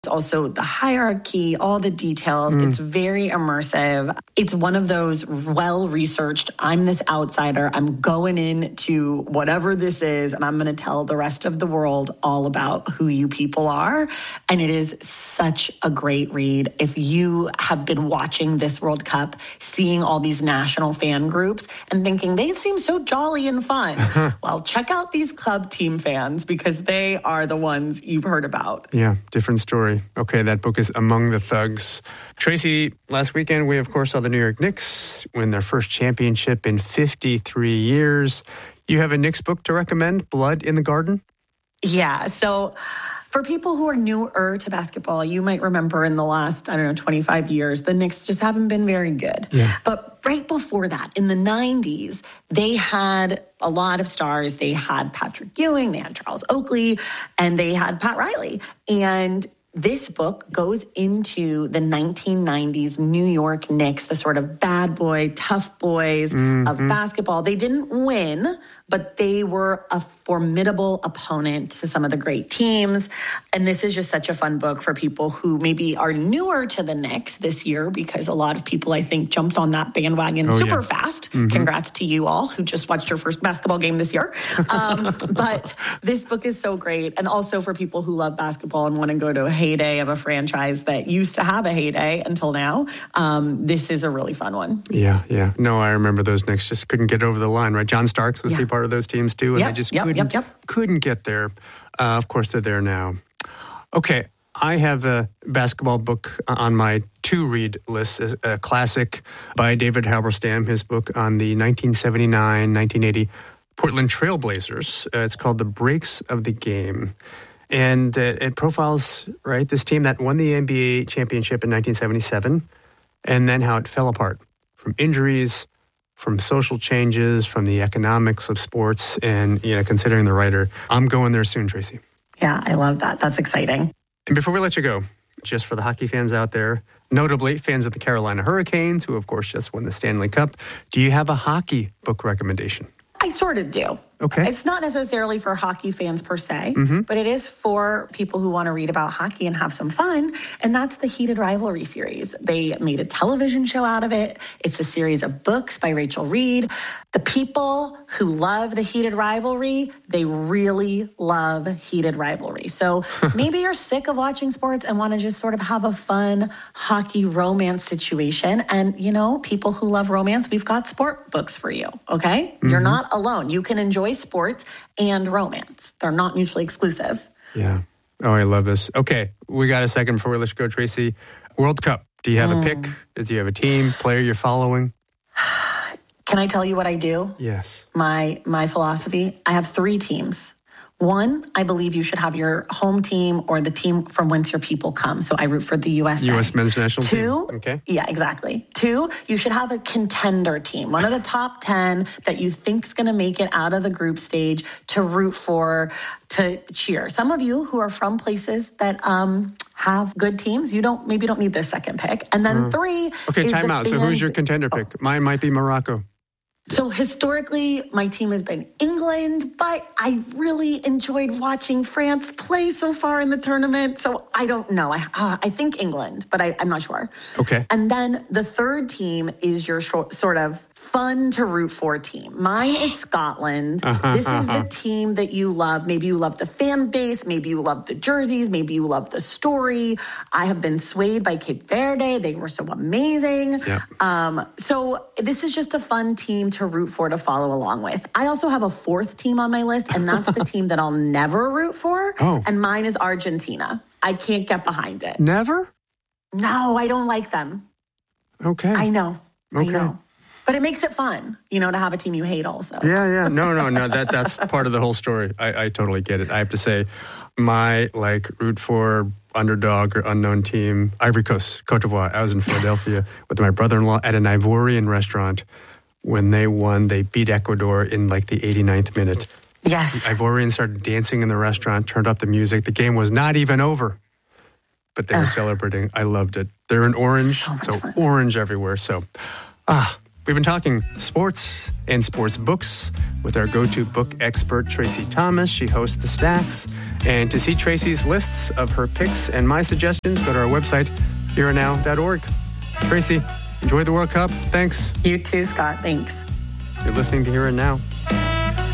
It's also the hierarchy, all the details. It's very immersive. It's one of those well-researched, I'm this outsider, I'm going into whatever this is, and I'm going to tell the rest of the world all about who you people are. And it is such a great read. If you have been watching this World Cup, seeing all these national fan groups and thinking they seem so jolly and fun, well, check out these club team fans because they are the ones you've heard about. Yeah, different story. Okay, that book is Among the Thugs. Tracy, last weekend we, of course, saw the New York Knicks win their first championship in 53 years. You have a Knicks book to recommend, Blood in the Garden? Yeah, so for people who are newer to basketball, you might remember in the last, 25 years, the Knicks just haven't been very good. Yeah. But right before that, in the 90s, they had a lot of stars. They had Patrick Ewing, they had Charles Oakley, and they had Pat Riley. And this book goes into the 1990s New York Knicks, the sort of bad boy, tough boys of basketball. They didn't win, but they were a formidable opponent to some of the great teams. And this is just such a fun book for people who maybe are newer to the Knicks this year, because a lot of people, I think, jumped on that bandwagon super fast. Congrats to you all who just watched your first basketball game this year. But this book is so great. And also for people who love basketball and want to go to a heyday of a franchise that used to have a heyday until now, this is a really fun one. Yeah. No, I remember those Knicks just couldn't get over the line, right? John Starks was part of those teams too, and they just couldn't get there. Of course, they're there now. Okay, I have a basketball book on my to-read list, a classic by David Halberstam, his book on the 1979-1980 Portland Trail Blazers. It's called The Breaks of the Game. And it profiles, right, this team that won the NBA championship in 1977, and then how it fell apart from injuries, from social changes, from the economics of sports, and, considering the writer, I'm going there soon, Tracy. Yeah, I love that. That's exciting. And before we let you go, just for the hockey fans out there, notably fans of the Carolina Hurricanes, who, of course, just won the Stanley Cup, do you have a hockey book recommendation? I sort of do. Okay. It's not necessarily for hockey fans per se, but it is for people who want to read about hockey and have some fun. And that's the Heated Rivalry series. They made a television show out of it. It's a series of books by Rachel Reed. The people who love the Heated Rivalry, they really love Heated Rivalry. So maybe you're sick of watching sports and want to just sort of have a fun hockey romance situation. And, people who love romance, we've got sport books for you, okay? You're not alone. You can enjoy sports and romance. They're not mutually exclusive. Yeah. Oh, I love this. Okay, we got a second before we let you go, Tracy. World Cup. Do you have a pick? Do you have a team, player you're following? Can I tell you what I do? Yes. My philosophy? I have 3 teams. 1, I believe you should have your home team or the team from whence your people come. So I root for the USA. U.S. men's national 2, team. Okay. Yeah, exactly. 2, you should have a contender team, one of the top 10 that you think is going to make it out of the group stage to root for, to cheer. Some of you who are from places that have good teams, you don't need this second pick. And then 3. Okay, time out. So who's your contender pick? Mine might be Morocco. So historically, my team has been England, but I really enjoyed watching France play so far in the tournament. So I don't know. I think England, but I'm not sure. Okay. And then the 3rd team is your sort of fun to root for team. Mine is Scotland. This is the team that you love. Maybe you love the fan base. Maybe you love the jerseys. Maybe you love the story. I have been swayed by Cape Verde. They were so amazing. Yeah. So this is just a fun team to root for, to follow along with. I also have a 4th team on my list, and that's the team that I'll never root for. Oh. And mine is Argentina. I can't get behind it. Never? No, I don't like them. Okay. I know. Okay. I know. But it makes it fun, to have a team you hate also. Yeah. No. That's part of the whole story. I totally get it. I have to say, my root for underdog or unknown team, Ivory Coast, Côte d'Ivoire. I was in Philadelphia with my brother-in-law at an Ivorian restaurant. When they won, they beat Ecuador in the 89th minute. Yes. The Ivorians started dancing in the restaurant, turned up the music. The game was not even over. But they were celebrating. I loved it. They're in orange, so orange everywhere. So, We've been talking sports and sports books with our go-to book expert, Tracy Thomas. She hosts The Stacks. And to see Tracy's lists of her picks and my suggestions, go to our website, hereandnow.org. Tracy, enjoy the World Cup. Thanks. You too, Scott. Thanks. You're listening to Here and Now.